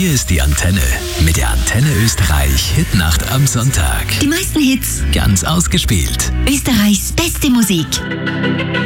Hier ist die Antenne. Mit der Antenne Österreich Hitnacht am Sonntag. Die meisten Hits. Ganz ausgespielt. Österreichs beste Musik.